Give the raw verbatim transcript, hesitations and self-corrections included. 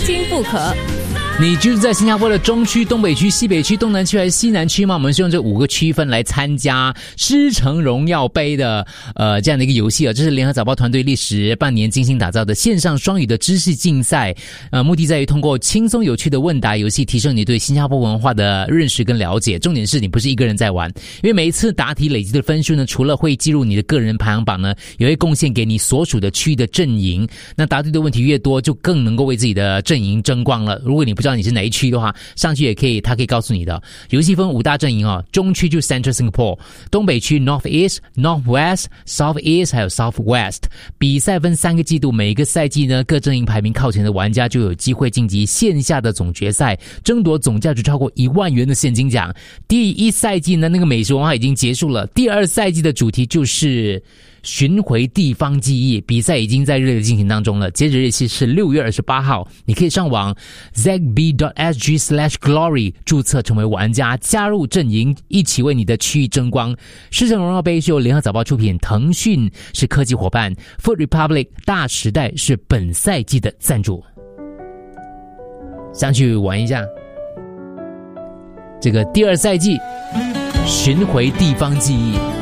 听不可。 你居住在新加坡的中区、东北区、西北区、东南区还是西南区吗？我们是用这五个区分来参加狮城荣耀杯的呃这样的一个游戏啊。这是联合早报团队历时半年精心打造的线上双语的知识竞赛，呃，目的在于通过轻松有趣的问答游戏，提升你对新加坡文化的认识跟了解。重点是你不是一个人在玩，因为每一次答题累积的分数呢，除了会计入你的个人排行榜呢，也会贡献给你所属的区域的阵营。那答对的问题越多，就更能够为自己的阵营争光了。如果你不知道你是哪一区的话，上去也可以，他可以告诉你的。游戏分五大阵营哦，中区就 Central Singapore， 东北区 North East、North West、South East 还有 South West。比赛分三个季度，每一个赛季呢，各阵营排名靠前的玩家就有机会晋级线下的总决赛，争夺总价值超过一万元的现金奖。第一赛季呢，那个美食文化已经结束了，第二赛季的主题就是寻回地方记忆，比赛已经在热烈进行当中了，截止日期是六月二十八号。你可以上网 z b dot s g slash glory 注册成为玩家，加入阵营，一起为你的区域争光。狮城荣耀杯是由联合早报出品，腾讯是科技伙伴， Food Republic 大时代是本赛季的赞助。上去玩一下这个第二赛季寻回地方记忆。